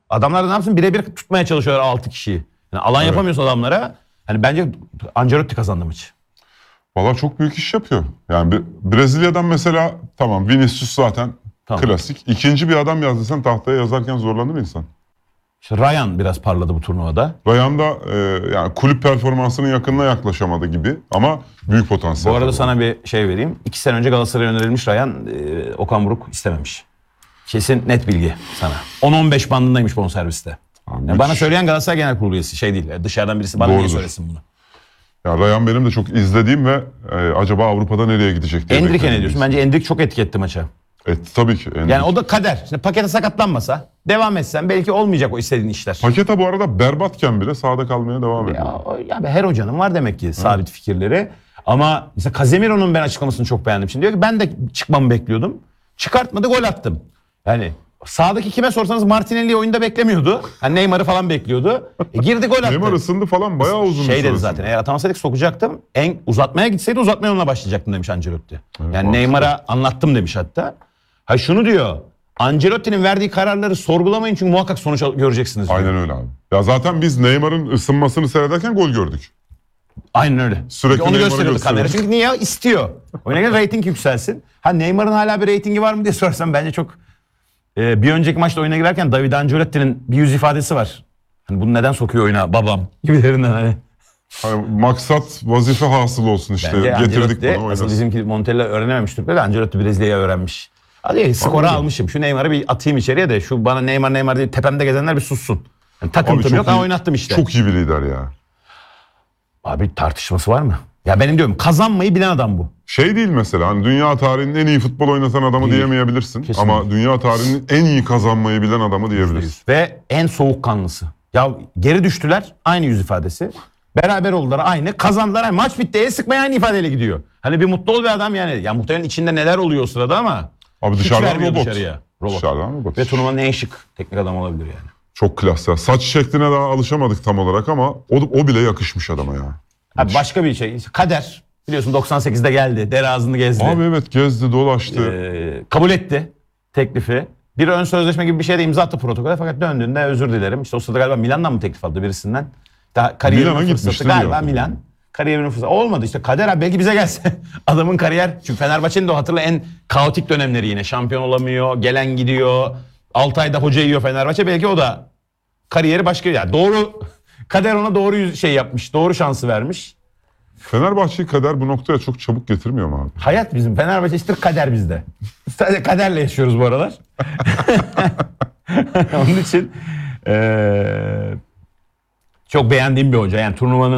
Adamlar da ne yapsın? Birebir tutmaya çalışıyorlar 6 kişiyi. Yani alan yapamıyorsun adamlara. Hani bence Ancelotti kazandı maçı. Valla çok büyük iş yapıyor. Yani Brezilya'dan mesela tamam Vinicius zaten klasik. İkinci bir adam yazdıysan tahtaya yazarken zorlanır insan. İşte Ryan biraz parladı bu turnuvada. Ryan da yani kulüp performansının yakınına yaklaşamadı gibi ama büyük potansiyel. Bu arada sana bir şey vereyim. 2 sene önce Galatasaray'a önerilmiş Ryan, Okan Buruk istememiş. Kesin net bilgi sana. 10-15 bandındaymış bonserviste. Yani bana söyleyen Galatasaray Genel Kurulu üyesi, şey değil. Dışarıdan birisi bana niye söylesin bunu? Ya Ryan benim de çok izlediğim ve acaba Avrupa'da nereye gidecek diye. Endrick'e ne diyorsun? Bence Endrick çok etki etti maça. Tabii ki. Endrick. Yani o da kader. Şimdi Pakete sakatlanmasa, devam etsen belki olmayacak o istediğin işler. Pakete bu arada berbatken bile sahada kalmaya devam ediyor. Ya her hocanın var demek ki sabit fikirleri. Ama mesela Casemiro'nun ben açıklamasını çok beğendim. Şimdi diyor ki ben de çıkmamı bekliyordum. Çıkartmadı, gol attım. Yani sağdaki kime sorsanız Martinelli oyunda beklemiyordu. Yani Neymar'ı falan bekliyordu. Girdi, gol attı. Neymar ısındı falan, bayağı uzun şey dedi zaten, eğer atamasaydık sokacaktım. Uzatmaya gitseydi uzatmaya onunla başlayacaktım demiş Ancelotti. Evet, yani Neymar'a anlattım demiş hatta. Ha şunu diyor. Ancelotti'nin verdiği kararları sorgulamayın çünkü muhakkak sonuç göreceksiniz diyor. Aynen öyle abi. Ya zaten biz Neymar'ın ısınmasını seyrederken gol gördük. Aynen öyle. Sürekli onu gösteriyordu kamera. Çünkü niye? İstiyor. Oyuna göre reyting yükselsin. Ha Neymar'ın hala bir reytingi var mı diye sorsam bence çok... bir önceki maçta oyuna girerken David Ancelotti'nin bir yüz ifadesi var. Hani bunu neden sokuyor oyuna babam gibilerinden hani. Hani maksat vazife hasıl olsun işte. Bence getirdik bunu oynasın. Aslında bizimki Montella öğrenememiş Türkler de Ancelotti Brezilya'yı öğrenmiş. Hadi skoru almışım. Şu Neymar'ı bir atayım içeriye de şu bana Neymar diye tepemde gezenler bir sussun. Yani takıntım yok ama oynattım işte. Çok iyi bir lider ya. Abi tartışması var mı? Ya benim diyorum kazanmayı bilen adam bu. Şey değil mesela hani dünya tarihinin en iyi futbol oynatan adamı değil diyemeyebilirsin. Kesinlikle. Ama dünya tarihinin en iyi kazanmayı bilen adamı diyebilirsin. Ve en soğukkanlısı. Ya geri düştüler, aynı yüz ifadesi. Beraber oldular, aynı. Kazandılar, aynı. Maç bitti, el sıkmaya aynı ifadeyle gidiyor. Hani bir mutlu ol bir adam yani. Ya muhtemelen içinde neler oluyor o sırada ama. Abi dışarıdan robot. Robot. Dışarıdan robot. Ve turnuvanın en şık teknik adamı olabilir yani. Çok klas ya. Saç şekline daha alışamadık tam olarak ama o bile yakışmış adama ya. Abi başka bir şey. Kader. Biliyorsun 98'de geldi. Dere ağzını gezdi. Abi evet, gezdi dolaştı. Kabul etti teklifi. Bir ön sözleşme gibi bir şey de imza attı protokole, fakat döndüğünde özür dilerim. İşte o sırada galiba Milan'dan mı teklif aldı birisinden? Daha kariyerinin fırsatı galiba Milan. Kariyerinin fırsatı. Olmadı işte kader abi, belki bize gelse. Adamın kariyer. Çünkü Fenerbahçe'nin de hatırla en kaotik dönemleri yine. Şampiyon olamıyor, gelen gidiyor. 6 ayda hoca yiyor Fenerbahçe. Belki o da kariyeri başka. Yani doğru kader ona doğru şey yapmış. Doğru şansı vermiş. Fenerbahçe'yi kader bu noktaya çok çabuk getirmiyor mu abi? Hayat bizim. Fenerbahçe işte kader bizde. Sadece kaderle yaşıyoruz bu aralar. Onun için çok beğendiğim bir hoca. Yani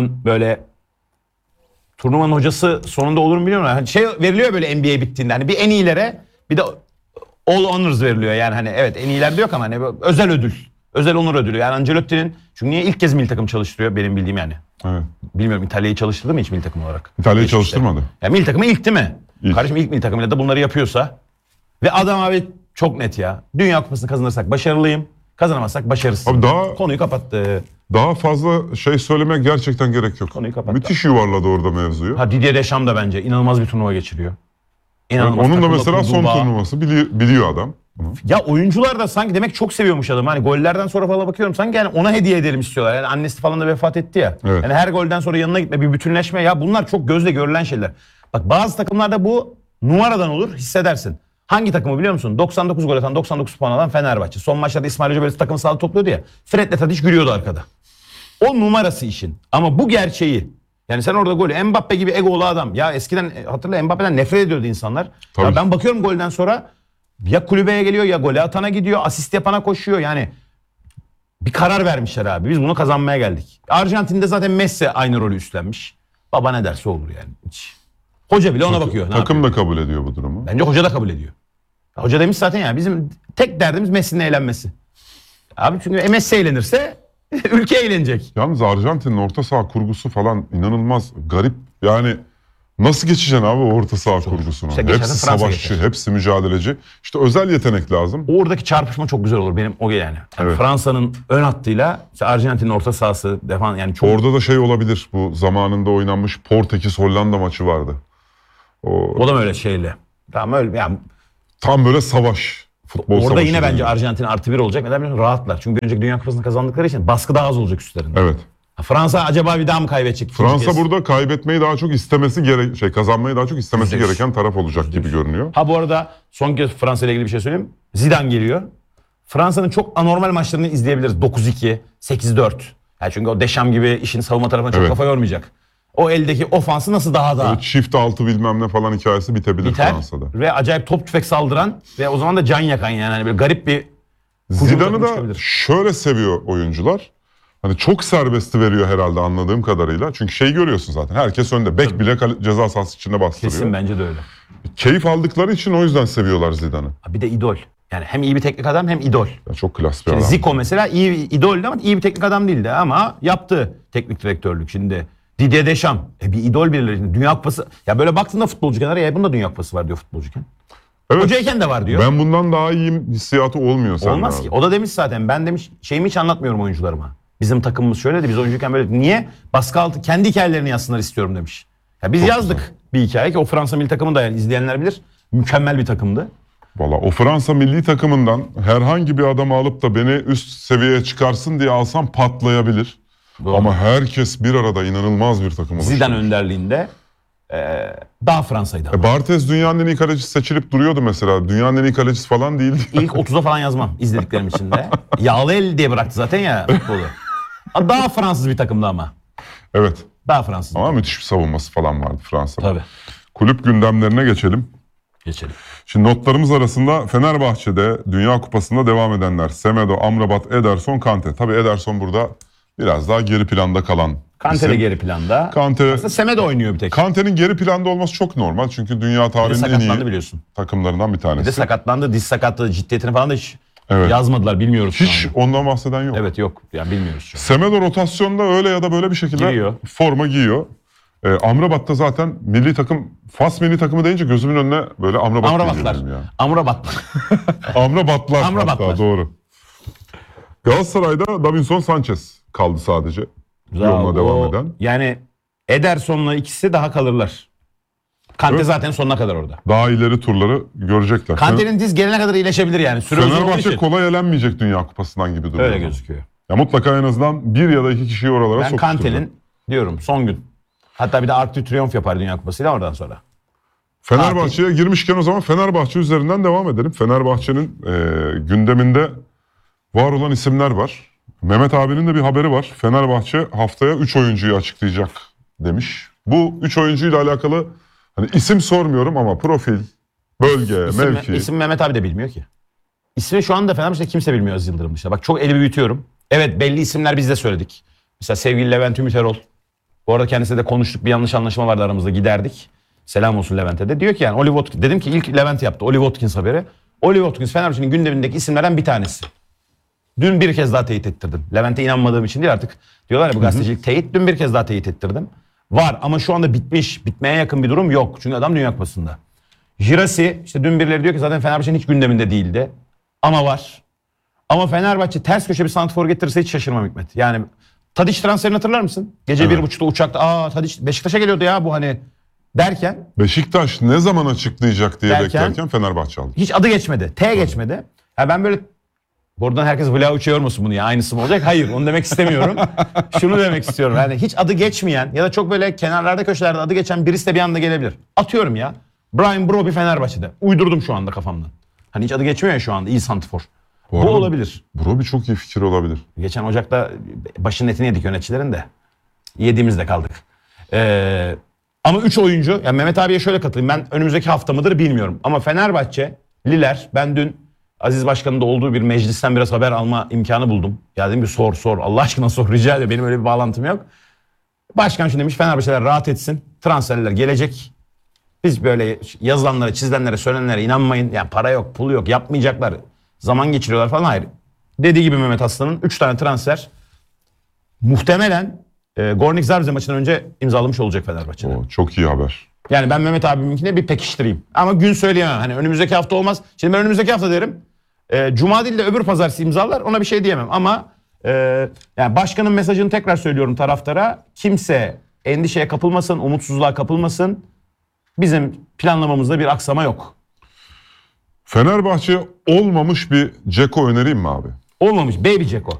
turnuvanın hocası sonunda olur mu bilmiyorum. Hani şey veriliyor böyle NBA bittiğinde. Hani bir en iyilere bir de all honors veriliyor. Yani hani evet en iyiler de yok ama hani özel ödül. Özel onur ödülü. Yani Ancelotti'nin, çünkü niye ilk kez milli takım çalıştırıyor benim bildiğim yani. Evet. Bilmiyorum, İtalya'yı çalıştırdı mı hiç milli takım olarak? İtalya'yı çalıştırmadı. Yani milli takımı ilk değil mi? İlk. Kardeşim ilk milli takımıyla da bunları yapıyorsa. Ve adam abi çok net ya. Dünya Kupası'nı kazanırsak başarılıyım. Kazanamazsak başarısız. Abi konuyu kapattı. Daha fazla şey söylemek gerçekten gerek yok. Konuyu kapattı. Müthiş yuvarladı orada mevzuyu. Ha Didier Deschamps da bence inanılmaz bir turnuva geçiriyor. İnanılmaz. Onun da mesela son turnuvası biliyor adam. Ya oyuncular da sanki demek çok seviyormuş adam. Hani gollerden sonra falan bakıyorum sanki yani ona hediye edelim istiyorlar. Yani annesi falan da vefat etti ya. Evet. Yani her golden sonra yanına gitme, bir bütünleşme, ya bunlar çok gözle görülen şeyler. Bak bazı takımlarda bu numaradan olur, hissedersin. Hangi takımı biliyor musun? 99 gol atan, 99 puan alan Fenerbahçe. Son maçlarda İsmail Hoca böyle takımı sahada topluyordu ya. Fred'le Tadiç gülüyordu arkada. O numarası işin. Ama bu gerçeği. Yani sen orada golü, Mbappe gibi egolu adam. Ya eskiden hatırla Mbappe'den nefret ediyordu insanlar. Ya ben bakıyorum golden sonra ya kulübeye geliyor ya golü atana gidiyor, asist yapana koşuyor. Yani bir karar vermişler abi. Biz bunu kazanmaya geldik. Arjantin'de zaten Messi aynı rolü üstlenmiş. Baba ne derse olur yani. Hiç. Hoca bile ona bakıyor. Takım da kabul ediyor bu durumu. Bence hoca da kabul ediyor. Hoca demiş zaten ya bizim tek derdimiz Messi'nin eğlenmesi. Abi çünkü Messi eğlenirse ülke eğlenecek. Yalnız Arjantin'in orta saha kurgusu falan inanılmaz garip. Yani nasıl geçeceksin abi orta saha kurgusuna? İşte hepsi savaşçı, hepsi mücadeleci. İşte özel yetenek lazım. Oradaki çarpışma çok güzel olur benim o yani. Evet. Fransa'nın ön hattıyla işte Arjantin'in orta sahası defan yani çok. Orada da şey olabilir, bu zamanında oynanmış Portekiz Hollanda maçı vardı. O da mı öyle şeyle? Tamam öyle yani. Tam böyle savaş. Futbol Orada savaşı yine bence dönüyor. Arjantin +1 olacak. Neden biliyor musun? Rahatlar. Çünkü bir önceki Dünya Kupası'nı kazandıkları için baskı daha az olacak üstlerinde. Evet. Fransa acaba bir daha mı kaybedecek? Fransa burada kaybetmeyi daha çok istemesi kazanmayı daha çok istemesi %100. gereken taraf olacak gibi görünüyor. Ha bu arada son kez Fransa ile ilgili bir şey söyleyeyim. Zidane geliyor. Fransa'nın çok anormal maçlarını izleyebiliriz. 9-2, 8-4. Yani çünkü o Deschamps gibi işin savunma tarafına çok Evet. kafa yormayacak. O eldeki ofansı nasıl daha Böyle çift altı bilmem ne falan hikayesi bitebilir biter Fransa'da. ve acayip top tüfek saldıran ve o zaman da can yakan yani hani böyle garip bir hücum Zidane'ı takımı da çıkabilir. şöyle seviyor oyuncular. Hani çok serbesti veriyor herhalde anladığım kadarıyla. Çünkü görüyorsun zaten. Herkes önde. Bek bile ceza sahası içinde bastırıyor. Kesin bence de öyle. Keyif aldıkları için o yüzden seviyorlar Zidane'ı. Bir de idol. Yani hem iyi bir teknik adam hem idol. Ya çok klas bir Şimdi adam. Zico mesela iyi bir idoldü ama iyi bir teknik adam değildi ama yaptı teknik direktörlük şimdi. Didier Deschamps bir idol birileri. Şimdi Dünya Kupası. Ya böyle baktığında futbolcu kenara ya bunda Dünya Kupası var diyor futbolcuken. Evet. Hocayken de var diyor. Ben bundan daha iyiyim hissiyatı olmuyor sende Olmaz abi. ki. O da demiş zaten. Ben demiş şeyimi hiç anlatmıyorum oyuncularıma. Bizim takımımız şöyle de biz oyuncuyken böyle. Niye? Baskı altı kendi hikayelerini yazsınlar istiyorum demiş. Ya biz Çok yazdık güzel. bir hikaye ki o Fransa milli takımı da yani izleyenler bilir. Mükemmel bir takımdı. Valla o Fransa milli takımından herhangi bir adamı alıp da beni üst seviyeye çıkarsın diye alsam patlayabilir. Doğru. Ama herkes bir arada inanılmaz bir takım oluşturmuş. Zidane önderliğinde daha Fransa'ydı ama. Barthez dünyanın en iyi kalecisi seçilip duruyordu mesela. Dünyanın en iyi kalecisi falan değildi. İlk 30'a falan yazmam izlediklerim içinde. Yağlı el diye bıraktı zaten ya futbolu. Daha Fransız bir takımdı ama. Evet. Daha Fransız. Ama müthiş bir savunması falan vardı Fransa'da. Tabii. Kulüp gündemlerine geçelim. Geçelim. Şimdi notlarımız arasında Fenerbahçe'de Dünya Kupası'nda devam edenler. Semedo, Amrabat, Ederson, Kante. Tabii Ederson burada biraz daha geri planda kalan Kante isim. de geri planda. Kante, Aslında Semedo oynuyor bir tek. Kante'nin geri planda olması çok normal. Çünkü dünya Bir de tarihinin en sakatlandı iyi biliyorsun. takımlarından bir Bir de tanesi. sakatlandı, diz sakatlığı, ciddiyetini falan da hiç Evet. yazmadılar. Bilmiyoruz şu Hiç anda. ondan bahseden yok. Evet yok. Yani bilmiyoruz şu an. Semedo rotasyonda öyle ya da böyle bir şekilde Giriyor. forma giyiyor. Amrabat da zaten milli takım, Fas milli takımı deyince gözümün önüne böyle Amrabat Amrabatlar. geliyor benim ya. Amrabatlar. Amrabatlar Amrabatlar. hatta doğru. Galatasaray'da Davinson Sanchez kaldı sadece. Yoluna devam eden. Yani Ederson'la ikisi daha kalırlar. Kante Evet. zaten sonuna kadar orada. Daha ileri turları görecekler. Kante'nin diz gelene kadar iyileşebilir yani. Süre uzun olduğu Fenerbahçe için. kolay elenmeyecek Dünya Kupası'ndan gibi duruyor. Öyle gözüküyor. Ya mutlaka en azından bir ya da iki kişiyi oralara Ben sokuşturacak. Kante'nin diyorum son gün. Hatta bir de Arc de Triomphe yapar Dünya Kupası'yla oradan sonra. Fenerbahçe'ye girmişken o zaman Fenerbahçe üzerinden devam edelim. Fenerbahçe'nin gündeminde var olan isimler var. Mehmet abinin de bir haberi var. Fenerbahçe haftaya 3 oyuncuyu açıklayacak demiş. Bu 3 oyuncuyla alakalı hani isim sormuyorum ama profil, bölge, mevki. İsim Mehmet abi de bilmiyor ki. İsmi şu anda Fenerbahçe'de kimse bilmiyor Aziz Yıldırım dışında. Bak çok eli büyütüyorum. Evet belli isimler biz de söyledik. Mesela sevgili Levent Ümit Erol. Bu arada kendisiyle de konuştuk. Bir yanlış anlaşma vardı aramızda giderdik. Selam olsun Levent'e de. Diyor ki yani Oli Watkins. Dedim ki ilk Levent yaptı. Oli Watkins haberi. Oli Watkins Fenerbahçe'nin gündemindeki isimlerden bir tanesi. Dün bir kez daha teyit ettirdim. Levent'e inanmadığım için değil artık. Diyorlar ya bu gazetecilik teyit. Dün bir kez daha teyit ettirdim. Var ama şu anda bitmiş. Bitmeye yakın bir durum yok. Çünkü adam Dünya Kupası'nda. Jirasi işte dün birileri diyor ki zaten Fenerbahçe'nin hiç gündeminde değildi. Ama var. Ama Fenerbahçe ters köşe bir santrfor getirirse hiç şaşırmam Hikmet. Yani Tadiç transferini hatırlar mısın? Gece Evet. 1.30'da uçakta Tadiç Beşiktaş'a geliyordu ya bu hani derken Beşiktaş ne zaman açıklayacak diye Derken- beklerken Fenerbahçe aldı. hiç adı geçmedi. T geçmedi. Ya ben böyle buradan herkes Vlahovic'e yormasın bunu ya aynısı mı olacak? Hayır onu demek istemiyorum. Şunu demek istiyorum. Yani hiç adı geçmeyen ya da çok böyle kenarlarda köşelerde adı geçen birisi de bir anda gelebilir. Atıyorum ya. Brian Broby Fenerbahçe'de. Uydurdum şu anda kafamdan. Hani hiç adı geçmiyor ya şu anda iyi santrfor. Bu arada olabilir. Broby çok iyi fikir olabilir. Geçen Ocak'ta başının etini yedik yöneticilerin de. Yediğimizde kaldık. Ama 3 oyuncu. Yani Mehmet abiye şöyle katılayım. Ben önümüzdeki hafta mıdır bilmiyorum. Ama Fenerbahçeliler ben dün Aziz Başkan'ın da olduğu bir meclisten biraz haber alma imkanı buldum. Ya dedim ki sor. Allah aşkına sor rica ediyorum. Benim öyle bir bağlantım yok. Başkan şunu demiş Fenerbahçeliler rahat etsin. Transferler gelecek. Biz böyle yazılanlara, çizilenlere, söylenenlere inanmayın. Yani para yok, pul yok, yapmayacaklar. Zaman geçiriyorlar falan. Hayır. Dediği gibi Mehmet Aslan'ın 3 tane transfer muhtemelen Gornik Zabrze maçından önce imzalamış olacak Fenerbahçe'de. O çok iyi haber. Yani ben Mehmet abiminkine bir pekiştireyim. Ama gün söyleyemem. Hani önümüzdeki hafta olmaz. Şimdi ben önümüzdeki hafta derim. Cuma değil de öbür pazartesi imzalar. Ona bir şey diyemem. Ama yani başkanın mesajını tekrar söylüyorum taraftara. Kimse endişeye kapılmasın, umutsuzluğa kapılmasın. Bizim planlamamızda bir aksama yok. Fenerbahçe olmamış bir Dzeko önereyim mi abi? Olmamış Baby Dzeko.